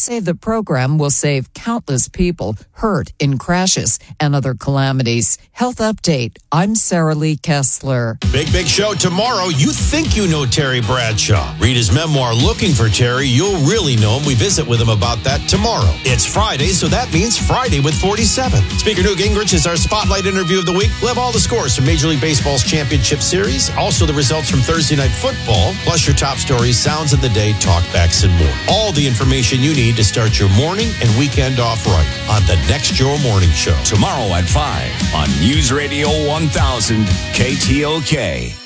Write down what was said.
say the program will save countless people hurt in crashes and other calamities. Health Update. I'm Sarah Lee Kessler. Big show tomorrow. You think you know Terry Bradshaw. Read his memoir, Looking for Terry. You'll really know him. We visit with him about that tomorrow. It's Friday, so that means Friday with 47. Speaker Newt Gingrich is our spotlight interview of the week. We'll have all the scores from Major League Baseball's championship series, also the results from Thursday Night Football, plus your top stories, sounds of the day, talkbacks, and more. All the information you need to start your morning and weekend off right on the Next Your Morning Show. Tomorrow at 5 on News Radio 1000 KTOK.